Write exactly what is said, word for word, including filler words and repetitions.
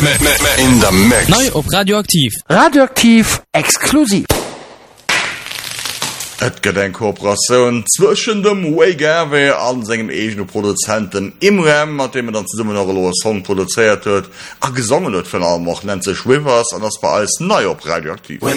In der Mix. Neu op Radioaktiv. Radioaktiv exklusiv. Et Gedenkkooperation zwischen dem Waygawe an segem egene Produzenten Imre, mat dem er dann zusammen noch einen Song produziert huet, a gesungen huet von allem auch nennt sich Rivers an das bei alles neu op Radioaktiv.